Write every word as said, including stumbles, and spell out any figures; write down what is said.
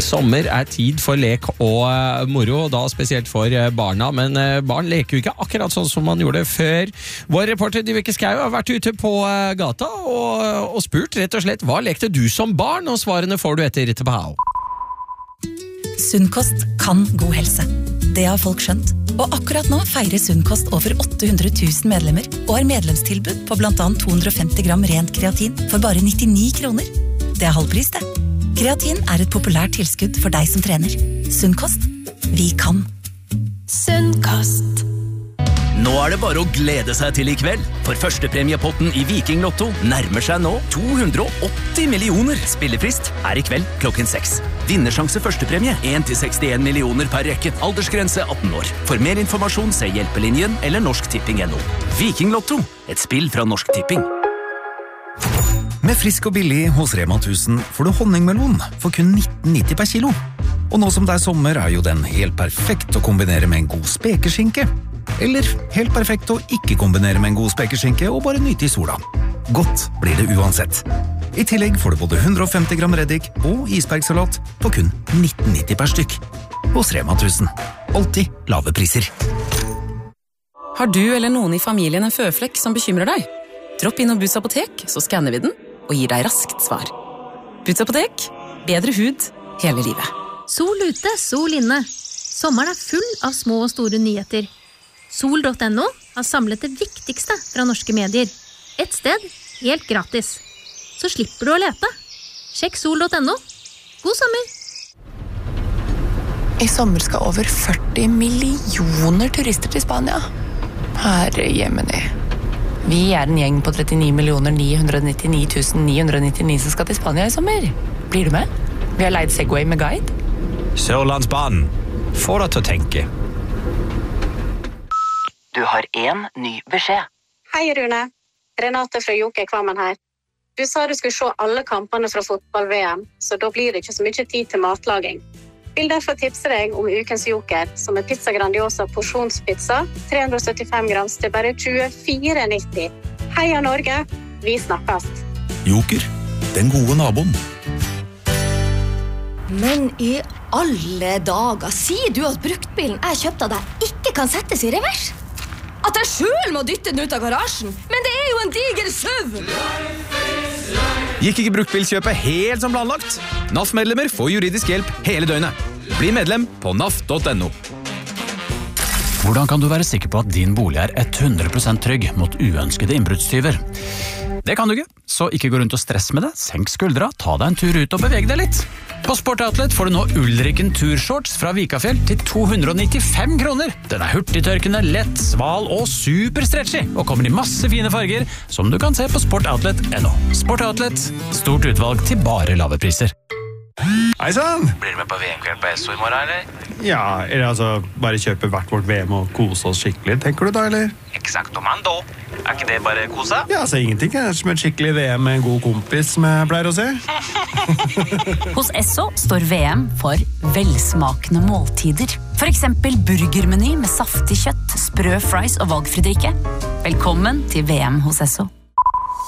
Sommer er tid for lek og uh, moro, da spesielt for uh, barna, men uh, barn leker jo ikke akkurat sånn som man gjorde før. Vår reporter Dyveke Skau har vært ute på uh, gata og, og spurt rett og slett, hva lekte du som barn? Og svarene får du etter Ritte Pau. Sunnkost kan god helse. Det har folk skjønt. Og akkurat nå feirer Sunnkost over åtte hundre tusen medlemmer og har medlemstilbud på blant annet to hundre og femti gram rent kreatin for bare nittini kroner. Det er halvpris, det. Kreatin er et populært tilskudd for deg som trener. Sunnkost. Vi kan. Sunnkost. Nå er det bare å glede seg til i kveld, for førstepremiepotten i Viking Lotto nærmer seg nå to hundre og åtti millioner. Spillefrist er i kveld klokken seks. Vinnersjanse førstepremie en til sekstien millioner per rekke. Aldersgrense atten år. For mer informasjon se Hjelpelinjen eller Norsk Tipping punktum no. Viking Lotto, et spill fra Norsk Tipping. Med frisk og billig hos Rema tusen får du honningmelon for kun nitten nitti per kilo. Og nå som det er sommer er jo den helt perfekt å kombinere med en god spekeskinke. Eller helt perfekt å ikke kombinere med en god spekeskinke og bare nyte i sola. Godt blir det uansett. I tillegg får du både hundre og femti gram reddik og isbergsalat på kun nitten nitti per stykk. Hos Rema tusen. Alltid lave priser. Har du eller noen i familien en føflekk som bekymrer deg? Dropp inn og Boots apotek, så skanner vi den og gir deg raskt svar. Boots apotek. Bedre hud hele livet. Sol ute, sol inne. Sommeren er full av små og store nyheter. Sol punktum no har samlet det viktigste fra norske medier. Et sted, helt gratis. Så slipper du å lete. Sjekk sol punktum no. God sommer! I sommer skal over førti millioner turister til Spania. Herre jemini. Vi er en gjeng på trettini millioner ni hundre nittini tusen ni hundre nittini som skal til Spania i sommer. Blir du med? Vi har leid Segway med guide. Sørlandsbanen. Få deg til å tenke. Du har en ny beskjed. Hei Rune, Renate fra Joker Kvammen her. Du sa du skulle se alle kampene fra fotball-V M, så da blir det ikke så mye tid til matlaging. Vil derfor tipse deg om ukens Joker, som er Pizza Grandiosa porsjonspizza, tre hundre og syttifem grams til bare tjuefire nitti. Heia Norge, vi snakkes. Joker, den gode naboen. Men i alle dager, sier du at bruktbilen jeg kjøpte av deg ikke kan settes i revers? At jeg selv må dytte den ut av garasjen? Men det er jo en diger søv! Gikk ikke bruktbilkjøpet helt som planlagt? N A F-medlemmer får juridisk hjelp hele døgnet. Bli medlem på N A F punktum no. Hvordan kan du være sikker på at din bolig er hundre prosent trygg mot uønskede innbruddstyver? Det kan du ikke, så ikke gå rundt og stress med det. Senk skuldra, ta deg en tur ut og beveg deg litt. På Sport Outlet får du nå Ulriken Turshorts fra Vikafjell til to hundre og nittifem kroner. Den er hurtigtørkende, lett, sval og superstretchy, og kommer i masse fine farger, som du kan se på sport outlet punktum no. Sport Outlet, stort utvalg til bare lave priser. Hei sann! Blir du med på V M-kveld på Esso i morgen, eller? Ja, eller altså, bare kjøpe hvert vårt V M og kose oss skikkelig, tenker du da, eller? Exactomando. Er ikke det bare kose? Ja, altså ingenting er som et skikkelig V M med en god kompis, som jeg pleier å se. Hos Esso står V M for velsmakende måltider. For eksempel burgermeny med saftig kjøtt, sprø fries og valgfri drikke. Velkommen til V M hos Esso.